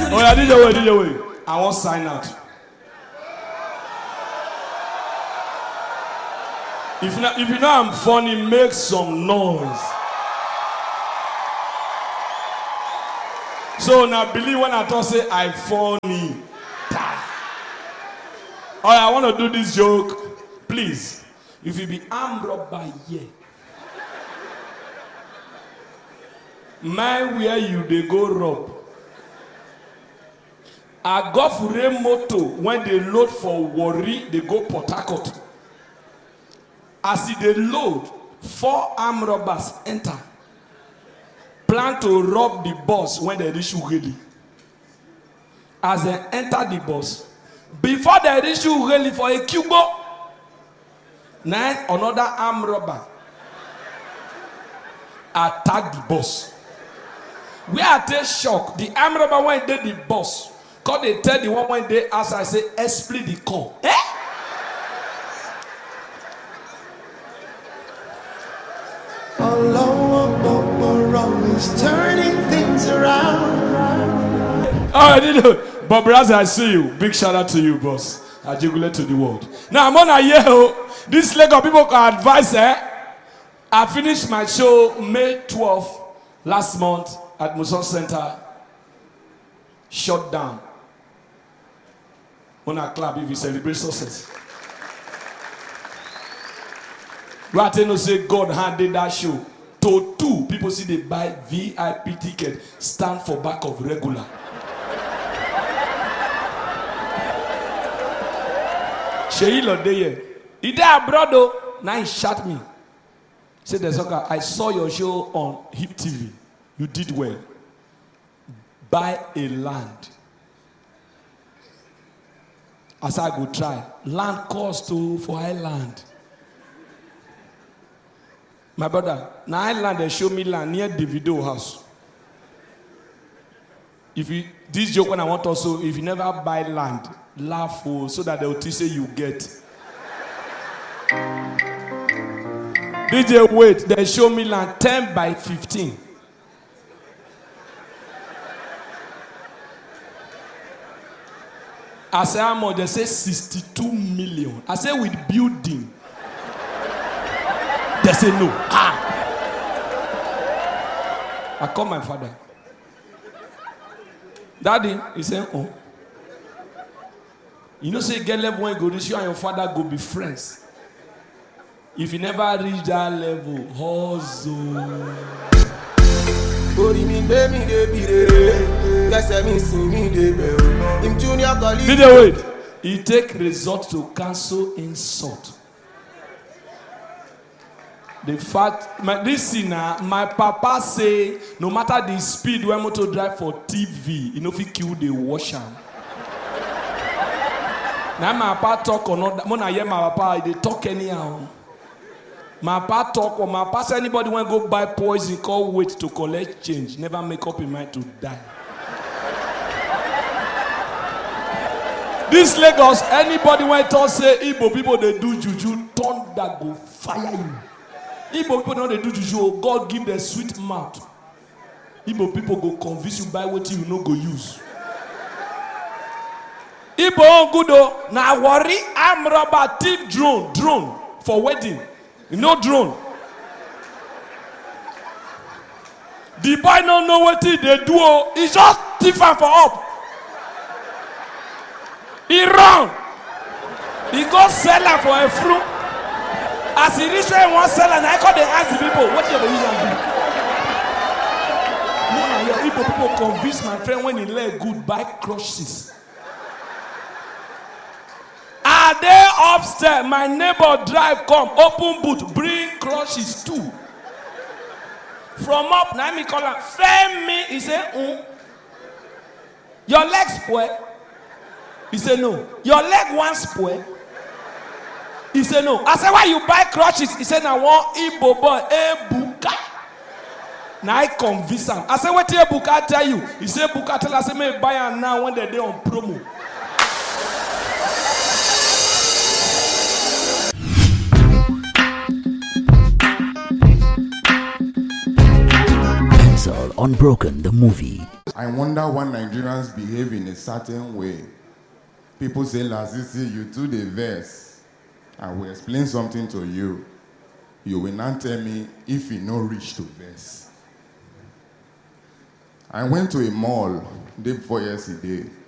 Oh yeah, DJ way. I won't sign out. If you know I'm funny, make some noise. So now believe when I talk say I funny. Oh, I want to do this joke. Please. If you be armed robber here. Mind where you they go rob. I go for a moto when they load for Warri, they go Port Harcourt. As they load, 4 armed robbers enter. Plan to rob the bus when they reach Ughelli. As they enter the bus, before they reach Ughelli for a Cubo, now another armed robber attack the bus. We are take shock. The armed robber when they the bus, cause they tell the one when they ask, I say, split the call. Eh? Always turning things around. All right, Bob Raz, I see you. Big shout out to you, boss. I jiggle to the world. Now I'm on a year. This leg of people can advise. I finished my show May 12th last month at Muson Center. Shut down. On a club if you celebrate success. Right now say God handed that show to 2 people. See they buy VIP ticket, stand for back of regular. Sheyi Lodeye, he there abroad though. Now he shot me. Said the soccer, I saw your show on Hip TV. You did well. Buy a land. As I go try, land cost for island. My brother, now island they show me land near Davido house. If you this joke when I want also, if you never buy land, laugh so that they will say you get. DJ wait, they show me land 10 by 15. I say how much? They say 62 million. I say with building. They say no. I call my father. Daddy, he said, oh. You know, say get level when you go reach you and your father go be friends. If you never reach that level, hustle. Did you wait? He take resort to cancel insult. The fact, this sinner, my papa say, no matter the speed when motor drive for TV, you know if he kill the washer. Now my papa talk or not, when I hear my papa, they talk anyhow. My papa talk or my papa say anybody when go buy poison, call wait to collect change, never make up in mind to die. This Lagos, anybody when talk say Igbo people they do juju, thunder go fire you. Igbo people know they do juju, God give them sweet mouth. Igbo people go convince you buy what you no go use. Igbo good though, now worry, I'm robber, thief, drone for wedding. No drone. The boy don't know what they do. He just thief for up. He run. He go sell her for a fruit. As he reach where he want sell her, and I call they ask the people, what you use and do? No, your people convince my friend when he let good buy crushes. Are they upstairs? My neighbor drive come, open boot, bring crushes too. From up, now me call him, frame me. He say, your leg spoil. He said, no. Your leg one spoil. He said, no. I said, why you buy crutches? He said, I want Igbo boy, Ebuka. Now I convince him. I said, what did Ebuka tell you? He said, Ebuka tell us, I say, buy her now when they're on promo. Unbroken, the movie. I wonder why Nigerians behave in a certain way. People say, Lasisi, you do the verse. I will explain something to you. You will not tell me if you no reach to verse. I went to a mall day before yesterday.